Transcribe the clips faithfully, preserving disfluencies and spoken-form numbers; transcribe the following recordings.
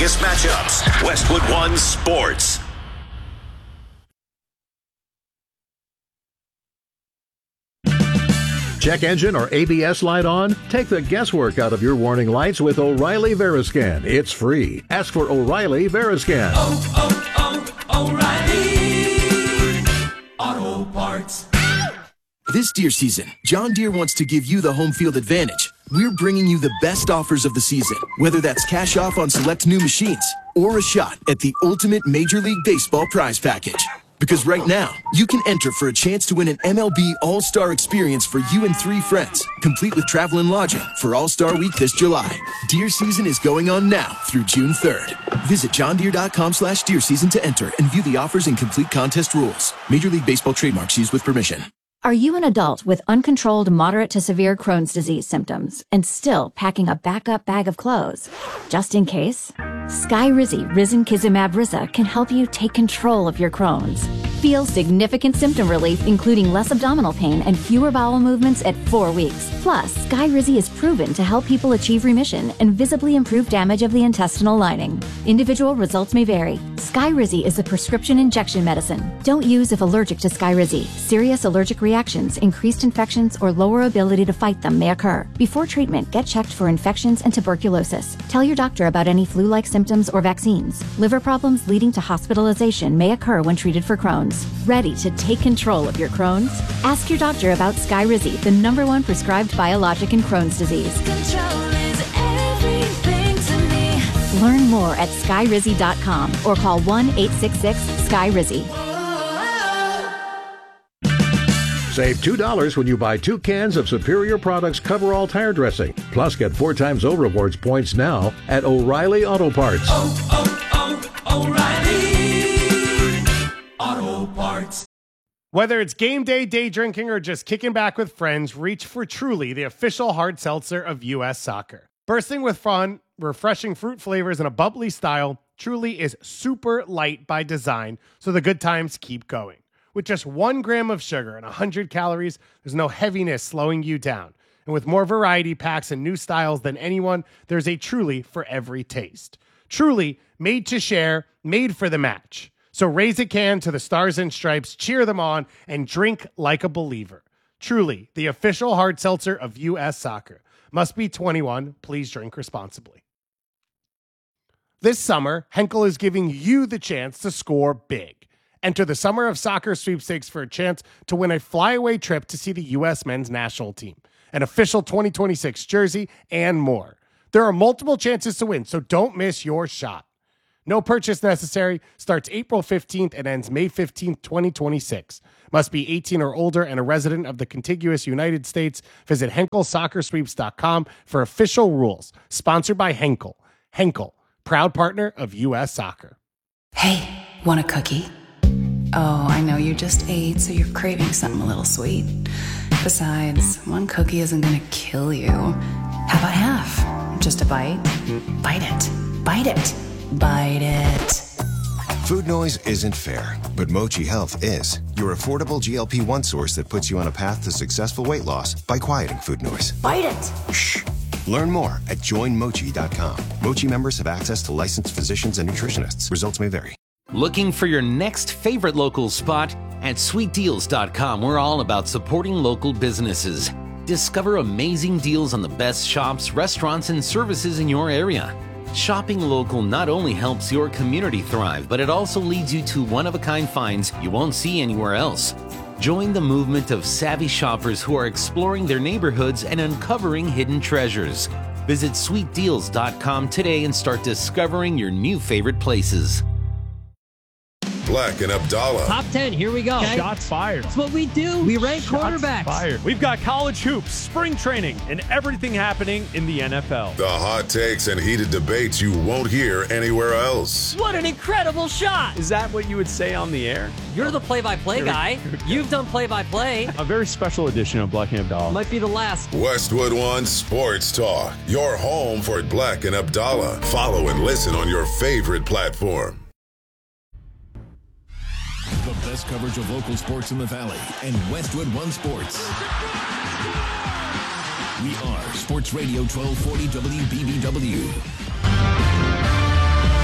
biggest matchups. Westwood One Sports. Check engine or A B S light on? Take the guesswork out of your warning lights with O'Reilly Veriscan. It's free. Ask for O'Reilly Veriscan. Oh, oh, oh, O'Reilly Auto Parts. This Deere season, John Deere wants to give you the home field advantage. We're bringing you the best offers of the season, whether that's cash off on select new machines or a shot at the ultimate Major League Baseball prize package. Because right now, you can enter for a chance to win an M L B All-Star experience for you and three friends, complete with travel and lodging for All-Star Week this July. Deer season is going on now through June third. Visit johndeere.com slash deer season to enter and view the offers and complete contest rules. Major League Baseball trademarks used with permission. Are you an adult with uncontrolled moderate to severe Crohn's disease symptoms and still packing a backup bag of clothes? Just in case? Skyrizi Risankizumab Riza can help you take control of your Crohn's. Feel significant symptom relief, including less abdominal pain and fewer bowel movements at four weeks. Plus, Skyrizi is proven to help people achieve remission and visibly improve damage of the intestinal lining. Individual results may vary. Skyrizi is a prescription injection medicine. Don't use if allergic to Skyrizi. Serious allergic reactions, increased infections, or lower ability to fight them may occur. Before treatment, get checked for infections and tuberculosis. Tell your doctor about any flu-like symptoms or vaccines. Liver problems leading to hospitalization may occur when treated for Crohn's. Ready to take control of your Crohn's? Ask your doctor about Skyrizi, the number one prescribed biologic in Crohn's disease. Control is everything to me. Learn more at skyrizi dot com or call one eight six six Skyrizi. Save two dollars when you buy two cans of Superior Products Coverall tire dressing. Plus, get four times O Rewards points now at O'Reilly Auto Parts. Oh, oh, oh, O'Reilly Auto Parts. Whether it's game day, day drinking, or just kicking back with friends, reach for Truly, the official hard seltzer of U S Soccer. Bursting with fun, refreshing fruit flavors, and a bubbly style, Truly is super light by design, so the good times keep going. With just one gram of sugar and one hundred calories, there's no heaviness slowing you down. And with more variety packs and new styles than anyone, there's a Truly for every taste. Truly, made to share, made for the match. So raise a can to the Stars and Stripes, cheer them on, and drink like a believer. Truly, the official hard seltzer of U S Soccer. Must be twenty-one. Please drink responsibly. This summer, Henkel is giving you the chance to score big. Enter the Summer of Soccer sweepstakes for a chance to win a flyaway trip to see the U S men's national team, an official twenty twenty-six jersey, and more. There are multiple chances to win, so don't miss your shot. No purchase necessary. Starts April fifteenth and ends May fifteenth, twenty twenty-six. Must be eighteen or older and a resident of the contiguous United States. Visit Henkel Soccer Sweeps dot com for official rules. Sponsored by Henkel. Henkel, proud partner of U S Soccer. Hey, want a cookie? Oh, I know you just ate, so you're craving something a little sweet. Besides, one cookie isn't gonna kill you. How about half? Just a bite? Bite it. Bite it. Bite it. Food noise isn't fair, but Mochi Health is. Your affordable G L P one source that puts you on a path to successful weight loss by quieting food noise. Bite it. Shh. Learn more at join mochi dot com. Mochi members have access to licensed physicians and nutritionists. Results may vary. Looking for your next favorite local spot? At sweet deals dot com, we're all about supporting local businesses. Discover amazing deals on the best shops, restaurants, and services in your area. Shopping local not only helps your community thrive, but it also leads you to one-of-a-kind finds you won't see anywhere else. Join the movement of savvy shoppers who are exploring their neighborhoods and uncovering hidden treasures. Visit sweet deals dot com today and start discovering your new favorite places. Black and Abdallah. Top ten, here we go. Okay. Shots fired. That's what we do. We rank Shots quarterbacks. Fired. We've got college hoops, spring training, and everything happening in the N F L. The hot takes and heated debates you won't hear anywhere else. What an incredible shot. Is that what you would say on the air? You're the play-by-play Here guy. You've done play-by-play. A very special edition of Black and Abdallah. Might be the last. Westwood One Sports Talk. Your home for Black and Abdallah. Follow and listen on your favorite platform. The best coverage of local sports in the Valley and Westwood One Sports. We are Sports Radio twelve forty W B B W.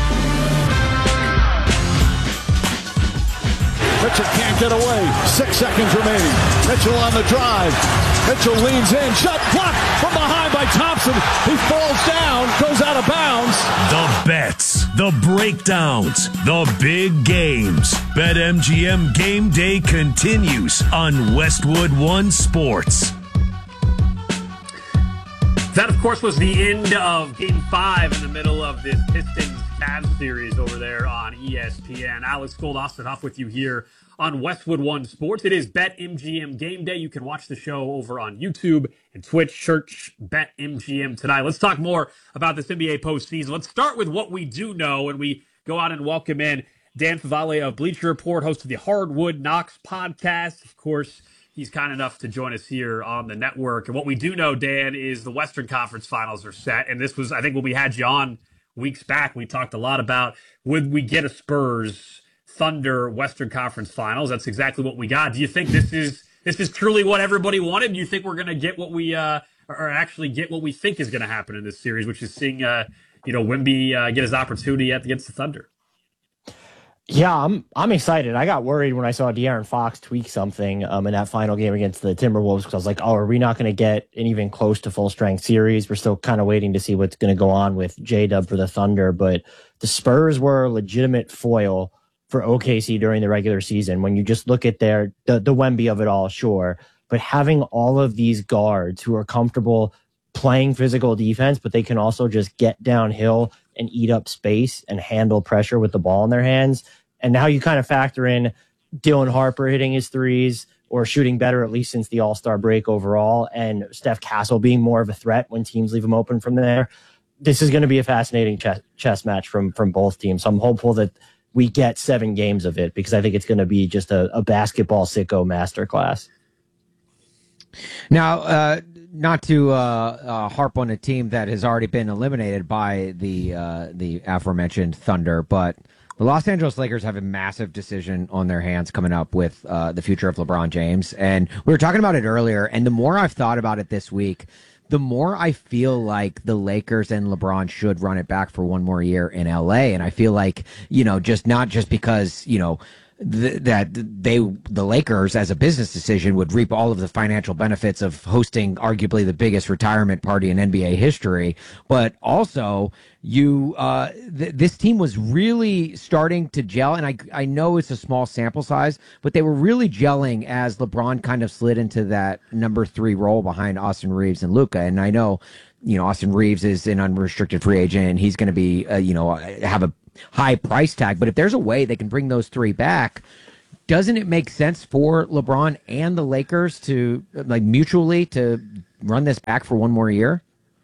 Mitchell can't get away. Six seconds remaining. Mitchell on the drive. Mitchell leans in. Shot blocked from behind by Thompson. He falls down, goes out of bounds. The bets, the breakdowns, the big games. BetMGM Game Day continues on Westwood One Sports. That, of course, was the end of Game five in the middle of this Pistons-Cavs series over there on E S P N. Alex Gold, Austin Huff with you here on Westwood One Sports. It is BetMGM Game Day. You can watch the show over on YouTube and Twitch. Search BetMGM tonight. Let's talk more about this N B A postseason. Let's start with what we do know, and we go out and welcome in Dan Favale of Bleacher Report, host of the Hardwood Knocks podcast. Of course, he's kind enough to join us here on the network. And what we do know, Dan, is the Western Conference Finals are set. And this was, I think, when we had you on weeks back, we talked a lot about, would we get a Spurs Thunder Western Conference Finals? That's exactly what we got. Do you think this is this is truly what everybody wanted? Do you think we're going to get what we, uh, or actually get what we think is going to happen in this series, which is seeing, uh, you know, Wemby uh, get his opportunity at, against the Thunder? Yeah, I'm I'm excited. I got worried when I saw De'Aaron Fox tweak something um, in that final game against the Timberwolves, because I was like, oh, are we not going to get an even close to full strength series? We're still kind of waiting to see what's going to go on with J-Dub for the Thunder. But the Spurs were a legitimate foil for O K C during the regular season. When you just look at their the, the Wemby of it all, sure. But having all of these guards who are comfortable playing physical defense, but they can also just get downhill and eat up space and handle pressure with the ball in their hands. And now you kind of factor in Dylan Harper hitting his threes or shooting better, at least since the All-Star break overall, and Steph Castle being more of a threat when teams leave him open from there. This is going to be a fascinating chess, chess match from, from both teams. So I'm hopeful that we get seven games of it, because I think it's going to be just a, a basketball sicko masterclass. Now, uh, not to uh, uh, harp on a team that has already been eliminated by the uh, the aforementioned Thunder, but the Los Angeles Lakers have a massive decision on their hands coming up with uh, the future of LeBron James. And we were talking about it earlier, and the more I've thought about it this week, the more I feel like the Lakers and LeBron should run it back for one more year in L A. And I feel like, you know, just not just because, you know, th- that they, the Lakers as a business decision would reap all of the financial benefits of hosting arguably the biggest retirement party in N B A history, but also you, uh, th- this team was really starting to gel. And I, I know it's a small sample size, but they were really gelling as LeBron kind of slid into that number three role behind Austin Reeves and Luka. And I know, you know, Austin Reeves is an unrestricted free agent, and he's going to be, uh, you know, have a high price tag. But if there's a way they can bring those three back, doesn't it make sense for LeBron and the Lakers to, like, mutually to run this back for one more year?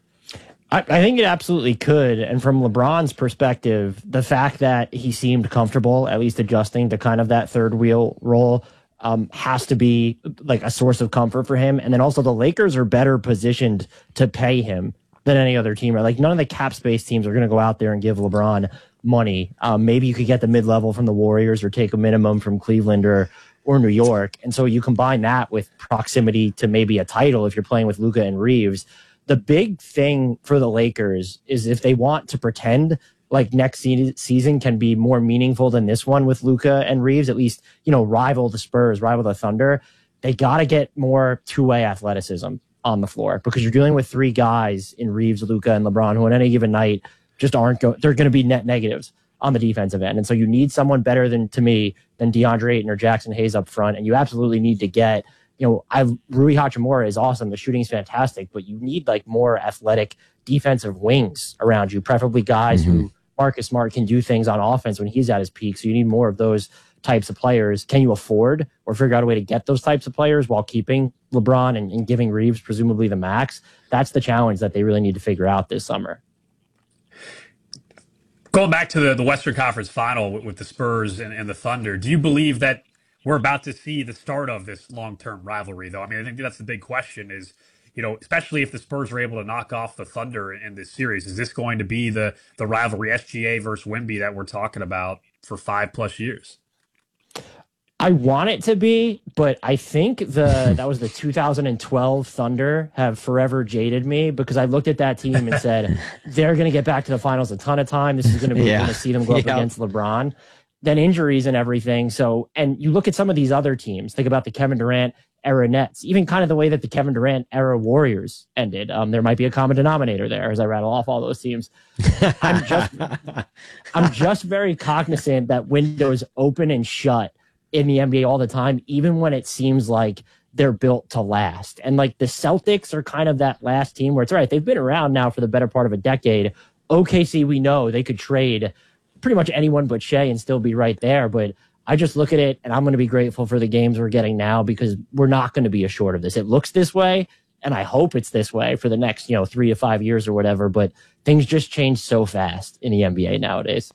I, I think it absolutely could. And from LeBron's perspective, the fact that he seemed comfortable, at least adjusting to kind of that third wheel role, um, has to be like a source of comfort for him. And then also the Lakers are better positioned to pay him than any other team. Like, none of the cap space teams are going to go out there and give LeBron money. Um, maybe you could get the mid-level from the Warriors or take a minimum from Cleveland or or New York. And so you combine that with proximity to maybe a title if you're playing with Luka and Reeves. The big thing for the Lakers is if they want to pretend like next se- season can be more meaningful than this one with Luka and Reeves, at least, you know, rival the Spurs, rival the Thunder, they got to get more two-way athleticism on the floor, because you're dealing with three guys in Reeves, Luka, and LeBron who on any given night just aren't going, they're going to be net negatives on the defensive end. And so you need someone better than, to me, than DeAndre Ayton or Jackson Hayes up front. And you absolutely need to get, you know, I Rui Hachimura is awesome. The shooting is fantastic, but you need like more athletic defensive wings around you, preferably guys mm-hmm. who Marcus Smart can do things on offense when he's at his peak. So you need more of those types of players. Can you afford or figure out a way to get those types of players while keeping LeBron and, and giving Reeves presumably the max? That's the challenge that they really need to figure out this summer. Going back to the, the Western Conference Final with, with the Spurs and, and the Thunder, do you believe that we're about to see the start of this long-term rivalry, though? I mean, I think that's the big question is, you know, especially if the Spurs are able to knock off the Thunder in this series, is this going to be the the rivalry, S G A versus Wemby, that we're talking about for five plus years? I want it to be, but I think the that was the two thousand twelve Thunder have forever jaded me, because I looked at that team and said, they're going to get back to the finals a ton of time. This is going to be, yeah. going to see them go up yep. against LeBron. then injuries and everything. So, and you look at some of these other teams, think about the Kevin Durant era Nets, even kind of the way that the Kevin Durant era Warriors ended. Um, there might be a common denominator there as I rattle off all those teams. I'm just, I'm just very cognizant that windows open and shut in the N B A all the time, even when it seems like they're built to last. And like the Celtics are kind of that last team where it's right. They've been around now for the better part of a decade. O K C, we know they could trade pretty much anyone but Shea and still be right there. But I just look at it and I'm going to be grateful for the games we're getting now because we're not going to be assured of this. It looks this way, and I hope it's this way for the next, you know, three to five years or whatever. But things just change so fast in the N B A nowadays.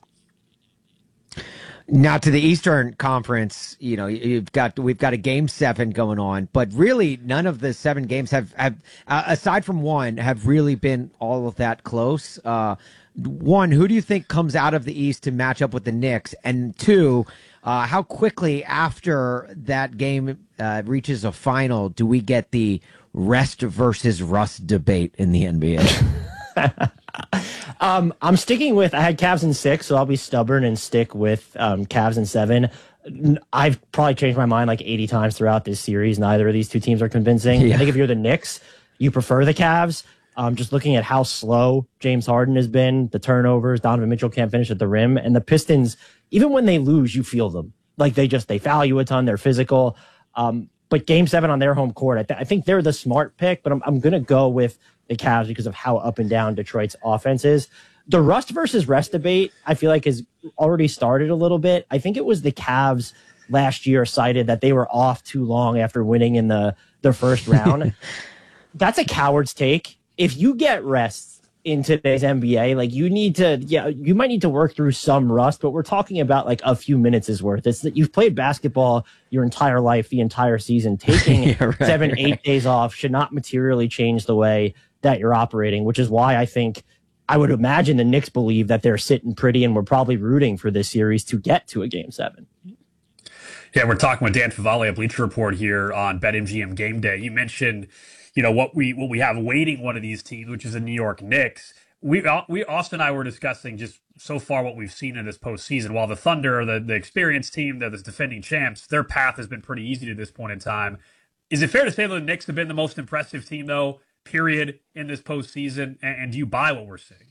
Now to the Eastern Conference, you know, you've got we've got a game seven going on, but really none of the seven games have have uh, aside from one have really been all of that close. Uh, one, who do you think comes out of the East to match up with the Knicks? And two, uh, how quickly after that game uh, reaches a final do we get the rest versus rust debate in the N B A? um, I'm sticking with, I had Cavs in six, so I'll be stubborn and stick with um, Cavs in seven. I've probably changed my mind like eighty times throughout this series. Neither of these two teams are convincing. Yeah. I think if you're the Knicks, you prefer the Cavs. Um, just looking at how slow James Harden has been, the turnovers, Donovan Mitchell can't finish at the rim, and the Pistons, even when they lose, you feel them. Like they just, they foul you a ton, they're physical. Um, but game seven on their home court, I, th- I think they're the smart pick, but I'm, I'm going to go with the Cavs because of how up and down Detroit's offense is. The rust versus rest debate, I feel like has already started a little bit. I think it was the Cavs last year cited that they were off too long after winning in the, the first round. That's a coward's take. If you get rest in today's N B A, like you need to, yeah, you might need to work through some rust, but we're talking about like a few minutes is worth. It's that you've played basketball your entire life, the entire season. Taking yeah, right, seven, right. eight days off should not materially change the way that you're operating, which is why I think I would imagine the Knicks believe that they're sitting pretty and we're probably rooting for this series to get to a game seven. Yeah, we're talking with Dan Favale at Bleacher Report here on BetMGM Game Day. You mentioned, you know, what we what we have awaiting one of these teams, which is the New York Knicks. We, we Austin and I were discussing just so far what we've seen in this postseason. While the Thunder are the, the experienced team, they're the defending champs, their path has been pretty easy to this point in time. Is it fair to say that the Knicks have been the most impressive team, though, period, in this postseason? And, and do you buy what we're seeing?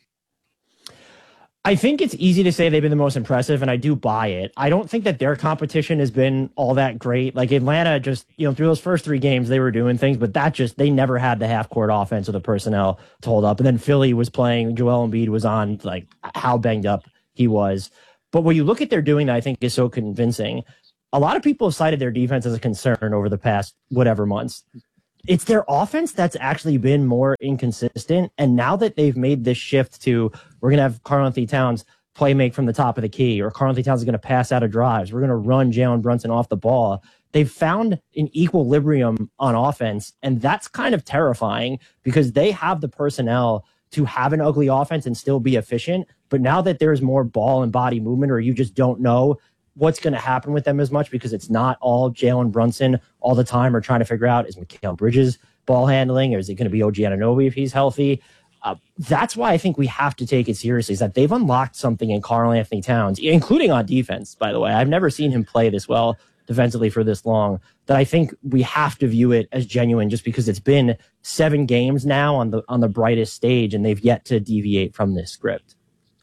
I think it's easy to say they've been the most impressive, and I do buy it. I don't think that their competition has been all that great. Like Atlanta just, you know, through those first three games, they were doing things, but that just, they never had the half-court offense or the personnel to hold up. And then Philly was playing, Joel Embiid was on, like, how banged up he was. But when you look at their doing that I think is so convincing, a lot of people have cited their defense as a concern over the past whatever months. It's their offense that's actually been more inconsistent. And now that they've made this shift to, we're going to have Karl-Anthony Towns play make from the top of the key, or Karl-Anthony Towns is going to pass out of drives, we're going to run Jalen Brunson off the ball. They've found an equilibrium on offense, and that's kind of terrifying because they have the personnel to have an ugly offense and still be efficient. But now that there's more ball and body movement, or you just don't know what's going to happen with them as much because it's not all Jalen Brunson all the time, or trying to figure out, is Mikal Bridges ball handling, or is it going to be O G Anunoby if he's healthy? Uh, that's why I think we have to take it seriously, is that they've unlocked something in Karl-Anthony Towns, including on defense, by the way. I've never seen him play this well defensively for this long, that I think we have to view it as genuine just because it's been seven games now on the on the brightest stage, and they've yet to deviate from this script.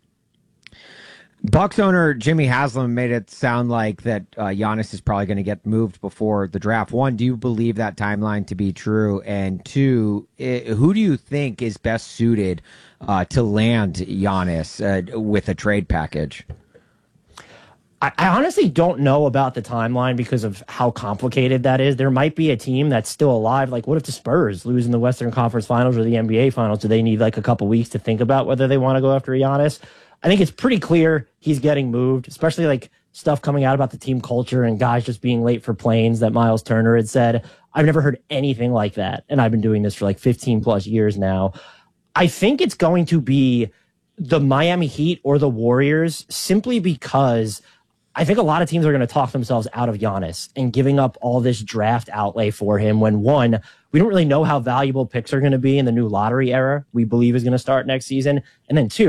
Bucks owner Jimmy Haslam made it sound like that uh, Giannis is probably going to get moved before the draft. One, do you believe that timeline to be true? And two, I, who do you think is best suited uh, to land Giannis uh, with a trade package? I, I honestly don't know about the timeline because of how complicated that is. There might be a team that's still alive. Like, what if the Spurs lose in the Western Conference Finals or the N B A Finals? Do they need like a couple weeks to think about whether they want to go after Giannis? I think it's pretty clear he's getting moved, especially like stuff coming out about the team culture and guys just being late for planes that Miles Turner had said. I've never heard anything like that. And I've been doing this for like fifteen plus years now. I think it's going to be the Miami Heat or the Warriors, simply because I think a lot of teams are going to talk themselves out of Giannis and giving up all this draft outlay for him when, one, we don't really know how valuable picks are going to be in the new lottery era we believe is going to start next season. And then two,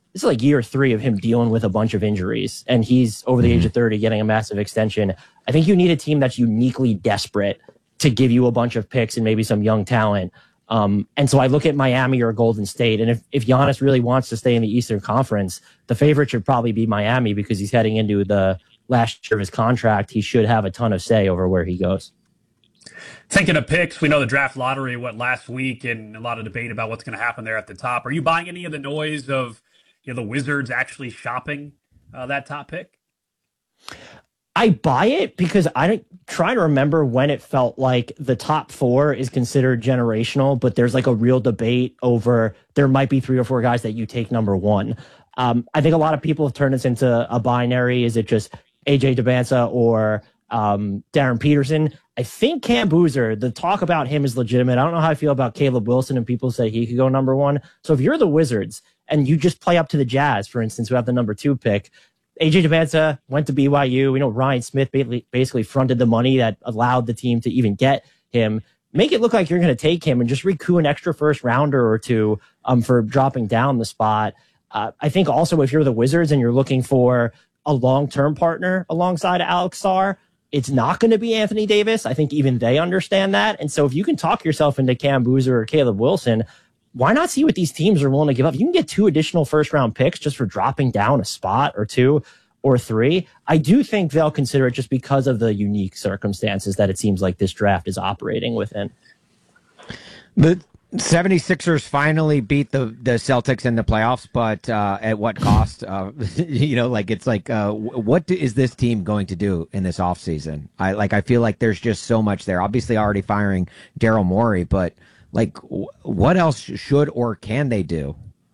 this is like year three of him dealing with a bunch of injuries, and he's over the age of thirty getting a massive extension. I think you need a team that's uniquely desperate to give you a bunch of picks and maybe some young talent. Um, and so I look at Miami or Golden State, and if, if Giannis really wants to stay in the Eastern Conference, the favorite should probably be Miami because he's heading into the last year of his contract. He should have a ton of say over where he goes. Thinking of picks, we know the draft lottery went last week and a lot of debate about what's going to happen there at the top. Are you buying any of the noise of you know, the Wizards actually shopping uh, that top pick? I buy it because I don't try to remember when it felt like the top four is considered generational, but there's like a real debate over there might be three or four guys that you take number one. Um, I think a lot of people have turned this into a binary. Is it just A J Debinsa or um, Darren Peterson? I think Cam Boozer, the talk about him is legitimate. I don't know how I feel about Caleb Wilson, and people say he could go number one. So if you're the Wizards and you just play up to the Jazz, for instance, who have the number two pick, A J Debinsa went to B Y U. We know Ryan Smith basically fronted the money that allowed the team to even get him. Make it look like you're going to take him and just recoup an extra first rounder or two um, for dropping down the spot. Uh, I think also if you're the Wizards and you're looking for a long-term partner alongside Alex Sarr, it's not going to be Anthony Davis. I think even they understand that. And so if you can talk yourself into Cam Boozer or Caleb Wilson, why not see what these teams are willing to give up? You can get two additional first-round picks just for dropping down a spot or two or three. I do think they'll consider it just because of the unique circumstances that it seems like this draft is operating within. The seventy-sixers finally beat the, the Celtics in the playoffs, but uh, at what cost? Uh, you know, like it's like, uh, what do, is this team going to do in this offseason? I like. I feel like there's just so much there. Obviously, already firing Daryl Morey, but like, w- what else should or can they do?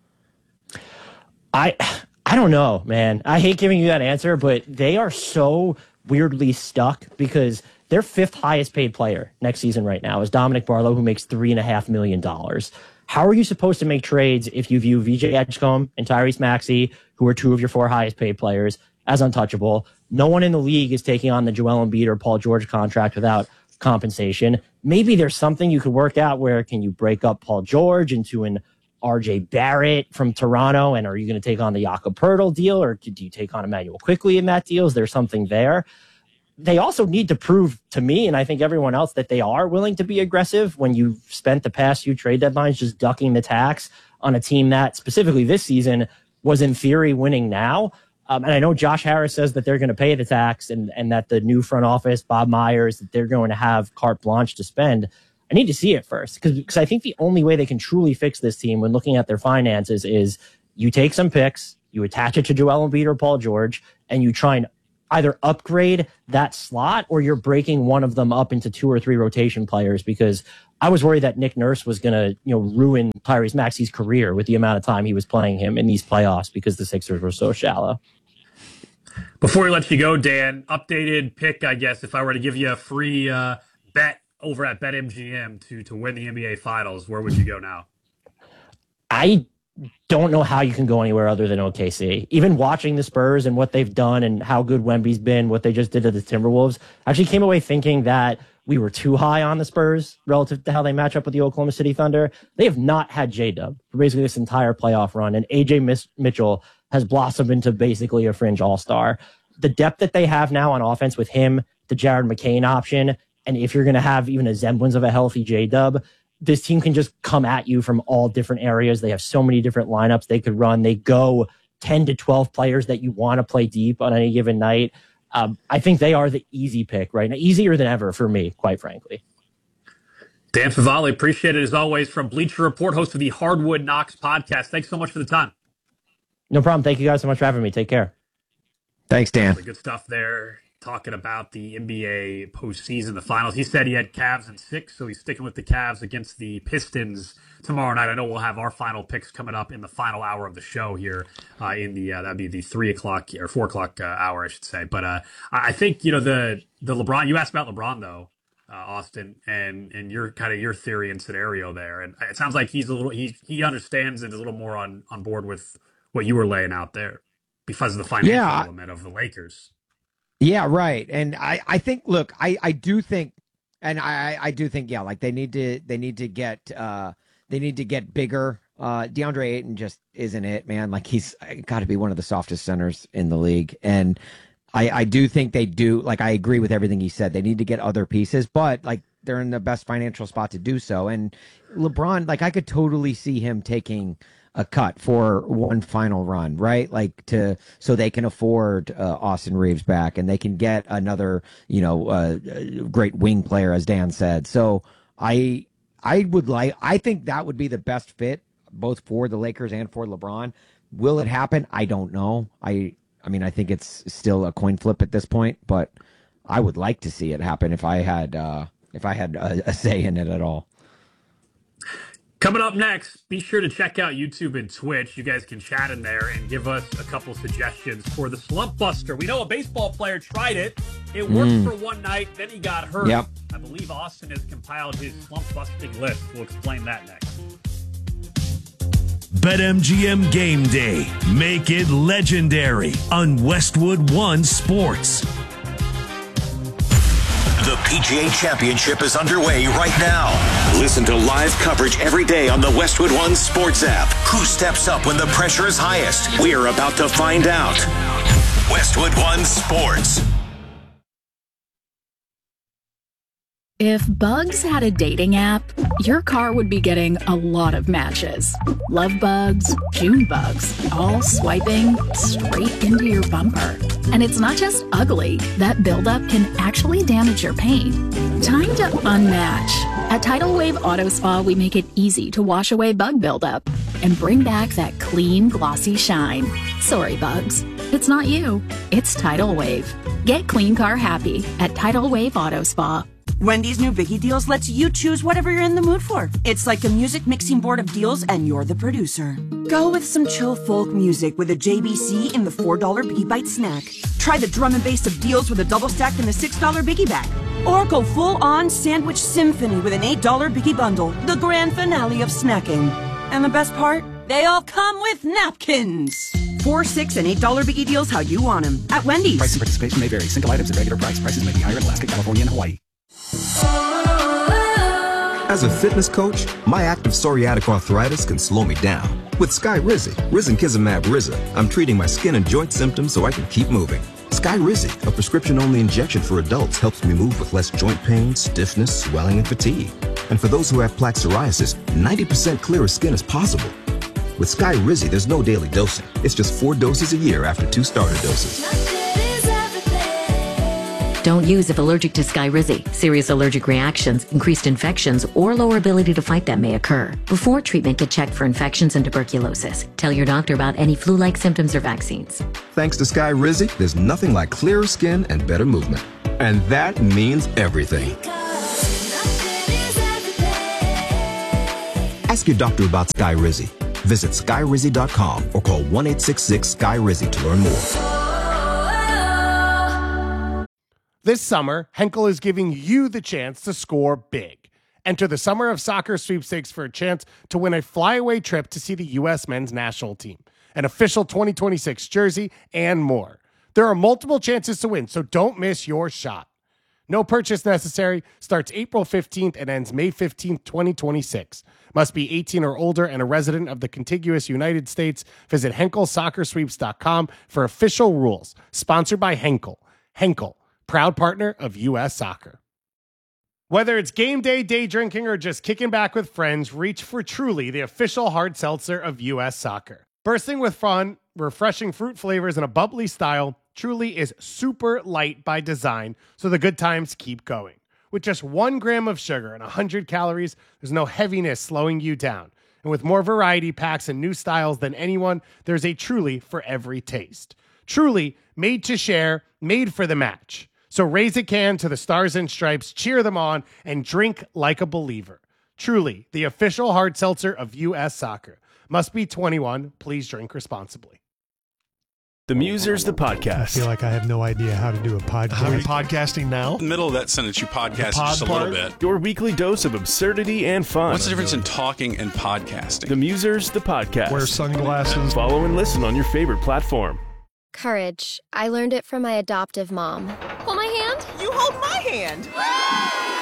I I don't know, man. I hate giving you that answer, but they are so weirdly stuck because their fifth highest paid player next season right now is Dominic Barlow, who makes three and a half million dollars. How are you supposed to make trades if you view V J Edgecombe and Tyrese Maxey, who are two of your four highest paid players, as untouchable? No one in the league is taking on the Joel Embiid or Paul George contract without compensation. Maybe there's something you could work out where can you break up Paul George into an R J Barrett from Toronto, and are you going to take on the Jakob Poeltl deal, or do you take on Emmanuel Quickley in that deal? Is there something there? They also need to prove to me, and I think everyone else, that they are willing to be aggressive when you've spent the past few trade deadlines just ducking the tax on a team that specifically this season was in theory winning now. Um, and I know Josh Harris says that they're going to pay the tax and, and that the new front office, Bob Myers, that they're going to have carte blanche to spend. I need to see it first because because I think the only way they can truly fix this team when looking at their finances is you take some picks, you attach it to Joel Embiid or Paul George, and you try and either upgrade that slot or you're breaking one of them up into two or three rotation players, because I was worried that Nick Nurse was going to, you know, ruin Tyrese Maxey's career with the amount of time he was playing him in these playoffs because the Sixers were so shallow. Before we let you go, Dan, updated pick, I guess, if I were to give you a free uh, bet over at BetMGM to, to win the N B A Finals, where would you go now? I don't know how you can go anywhere other than O K C. Even watching the Spurs and what they've done and how good Wemby's been, what they just did to the Timberwolves, I actually came away thinking that we were too high on the Spurs relative to how they match up with the Oklahoma City Thunder. They have not had J-Dub for basically this entire playoff run, and A J Mitchell has blossomed into basically a fringe all-star. The depth that they have now on offense with him, the Jared McCain option, and if you're going to have even a semblance of a healthy J-Dub, this team can just come at you from all different areas. They have so many different lineups they could run. They go ten to twelve players that you want to play deep on any given night. Um, I think they are the easy pick right now, easier than ever for me, quite frankly. Dan Favale, appreciate it as always, from Bleacher Report, host of the Hardwood Knocks podcast. Thanks so much for the time. No problem. Thank you guys so much for having me. Take care. Thanks, Dan. Good stuff there. Talking about the N B A postseason, the finals. He said he had Cavs in six, so he's sticking with the Cavs against the Pistons tomorrow night. I know we'll have our final picks coming up in the final hour of the show here uh, in the uh, that'd be the three o'clock or four o'clock uh, hour, I should say. But uh, I think you know the the LeBron. You asked about LeBron though, uh, Austin, and and your kind of your theory and scenario there, and it sounds like he's a little he he understands and is a little more on on board with what you were laying out there because of the financial yeah. element of the Lakers. Yeah, right. And I, I think, look, I, I do think, and I, I do think, yeah, like they need to, they need to get, uh, they need to get bigger Uh, DeAndre Ayton just isn't it, man. Like, he's got to be one of the softest centers in the league. And I, I do think they do. Like, I agree with everything he said. They need to get other pieces, but like they're in the best financial spot to do so. And LeBron, like, I could totally see him taking a cut for one final run, right? Like to so they can afford uh, Austin Reeves back and they can get another, you know, uh, great wing player, as Dan said. So I I would like I think that would be the best fit both for the Lakers and for LeBron. Will it happen? I don't know. I I mean, I think it's still a coin flip at this point, but I would like to see it happen if I had uh, if I had a, a say in it at all. Coming up next, be sure to check out YouTube and Twitch. You guys can chat in there and give us a couple suggestions for the Slump Buster. We know a baseball player tried it. It worked Mm. for one night, then he got hurt. Yep. I believe Austin has compiled his slump busting list. We'll explain that next. BetMGM Game Day. Make it legendary on Westwood One Sports. The P G A Championship is underway right now. Listen to live coverage every day on the Westwood One Sports app. Who steps up when the pressure is highest? We're about to find out. Westwood One Sports. If Bugs had a dating app, your car would be getting a lot of matches. Love bugs, June bugs, all swiping straight into your bumper. And it's not just ugly. That buildup can actually damage your paint. Time to unmatch. At Tidal Wave Auto Spa, we make it easy to wash away bug buildup and bring back that clean, glossy shine. Sorry, bugs. It's not you. It's Tidal Wave. Get clean car happy at Tidal Wave Auto Spa. Wendy's new Biggie Deals lets you choose whatever you're in the mood for. It's like a music mixing board of deals, and you're the producer. Go with some chill folk music with a J B C in the four dollar Biggie Bite snack. Try the drum and bass of deals with a double stack in the six dollar Biggie bag. Or go full-on sandwich symphony with an eight dollar Biggie bundle, the grand finale of snacking. And the best part? They all come with napkins. Four, six, and eight dollar Biggie Deals how you want them at Wendy's. Price and participation may vary. Single items at regular price. Prices may be higher in Alaska, California, and Hawaii. As a fitness coach, my active psoriatic arthritis can slow me down. With Skyrizi, Risankizumab Riza, I'm treating my skin and joint symptoms so I can keep moving. Skyrizi, a prescription-only injection for adults, helps me move with less joint pain, stiffness, swelling, and fatigue. And for those who have plaque psoriasis, ninety percent clearer skin is possible. With Skyrizi, there's no daily dosing. It's just four doses a year after two starter doses. Don't use if allergic to Skyrizi. Serious allergic reactions, increased infections, or lower ability to fight them may occur. Before treatment, get checked for infections and tuberculosis. Tell your doctor about any flu-like symptoms or vaccines. Thanks to Skyrizi, there's nothing like clearer skin and better movement. And that means everything. Ask your doctor about Skyrizi. Visit Skyrizi dot com or call one eight six six Sky Rizzi to learn more. This summer, Henkel is giving you the chance to score big. Enter the Summer of Soccer sweepstakes for a chance to win a flyaway trip to see the U S men's national team, an official twenty twenty-six jersey, and more. There are multiple chances to win, so don't miss your shot. No purchase necessary, starts April fifteenth and ends May fifteenth, twenty twenty-six. Must be eighteen or older and a resident of the contiguous United States. Visit Henkel Soccer Sweeps dot com for official rules. Sponsored by Henkel. Henkel, proud partner of U S Soccer. Whether it's game day, day drinking, or just kicking back with friends, reach for Truly, the official hard seltzer of U S Soccer. Bursting with fun, refreshing fruit flavors, and a bubbly style, Truly is super light by design, so the good times keep going. With just one gram of sugar and one hundred calories, there's no heaviness slowing you down. And with more variety packs and new styles than anyone, there's a Truly for every taste. Truly, made to share, made for the match. So raise a can to the Stars and Stripes, cheer them on, and drink like a believer. Truly, the official hard seltzer of U S Soccer. Must be twenty-one. Please drink responsibly. The Musers, the podcast. I feel like I have no idea how to do a podcast. I'm podcasting now? In the middle of that sentence, you podcast just a little bit. Your weekly dose of absurdity and fun. What's the difference in talking and podcasting? The Musers, the podcast. Wear sunglasses. Follow and listen on your favorite platform. Courage. I learned it from my adoptive mom. Hold my hand. You hold my hand.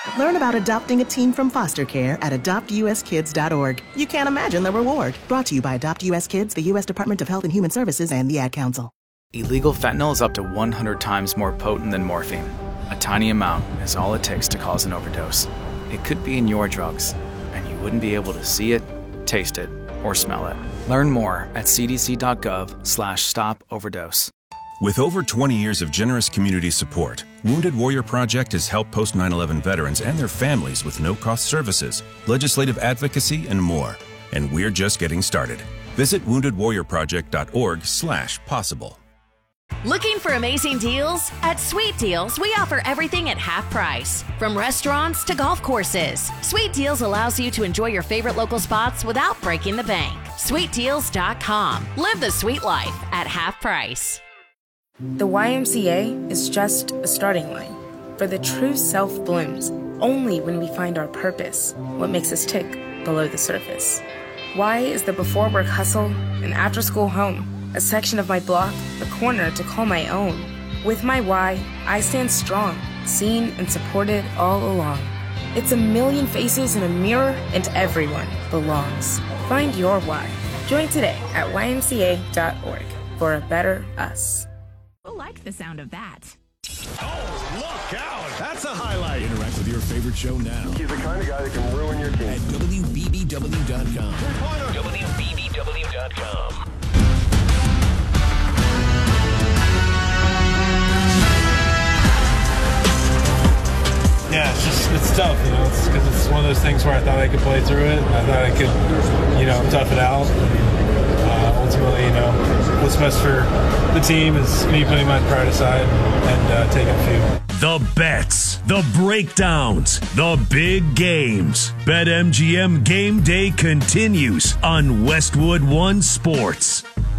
Learn about adopting a teen from foster care at adopt u s kids dot org. You can't imagine the reward. Brought to you by Adopt U S Kids, the U S Department of Health and Human Services, and the Ad Council. Illegal fentanyl is up to one hundred times more potent than morphine. A tiny amount is all it takes to cause an overdose. It could be in your drugs, and you wouldn't be able to see it, taste it, or smell it. Learn more at c d c dot gov slash stop overdose. With over twenty years of generous community support, Wounded Warrior Project has helped post nine eleven veterans and their families with no-cost services, legislative advocacy, and more. And we're just getting started. Visit wounded warrior project dot org slash possible. Looking for amazing deals? At Sweet Deals, we offer everything at half price. From restaurants to golf courses, Sweet Deals allows you to enjoy your favorite local spots without breaking the bank. sweet deals dot com. Live the sweet life at half price. The Y M C A is just a starting line, for the true self blooms only when we find our purpose, what makes us tick below the surface. Y is the before work hustle, an after school home, a section of my block, a corner to call my own. With my Y, I stand strong, seen and supported all along. It's a million faces in a mirror, and everyone belongs. Find your Y. Join today at y m c a dot org for a better us. We'll like the sound of that. Oh, look out! That's a highlight. Interact with your favorite show now. He's the kind of guy that can ruin your team. At W B B W dot com. W B B W dot com. Yeah, it's just, it's tough, you know, it's because it's one of those things where I thought I could play through it. I thought I could, you know, tough it out. Uh, ultimately, you know, what's best for the team is me putting my pride aside and uh, taking a few. The bets, the breakdowns, the big games. BetMGM Game Day continues on Westwood One Sports.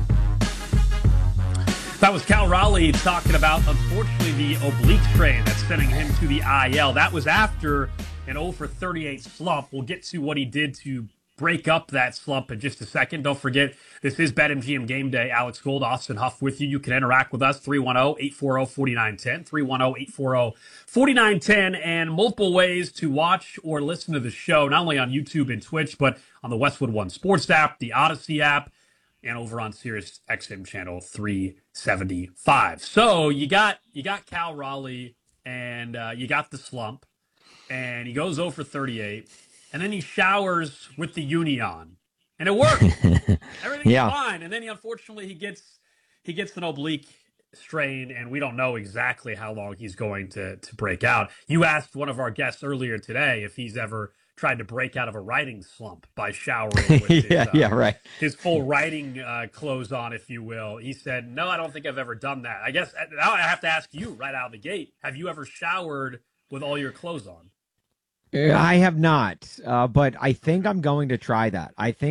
That was Cal Raleigh talking about, unfortunately, the oblique strain that's sending him to the I L. That was after an oh for thirty-eight slump. We'll get to what he did to break up that slump in just a second. Don't forget, this is BetMGM Game Day. Alex Gold, Austin Huff with you. You can interact with us, three one zero, eight four zero, four nine one zero, three one zero, eight four zero, four nine one zero, and multiple ways to watch or listen to the show, not only on YouTube and Twitch, but on the Westwood One Sports app, the Odyssey app, and over on Sirius X M channel three seventy-five. So you got you got Cal Raleigh, and uh, you got the slump, and he goes oh for thirty-eight, and then he showers with the uni on, and it worked. Everything's Yeah. fine, and then he unfortunately he gets he gets an oblique strain, and we don't know exactly how long he's going to to break out. You asked one of our guests earlier today if he's ever tried to break out of a writing slump by showering with his, yeah, uh, yeah, right. his full writing uh, clothes on, if you will. He said, no, I don't think I've ever done that. I guess now I have to ask you right out of the gate, have you ever showered with all your clothes on? I have not, uh, but I think I'm going to try that. I think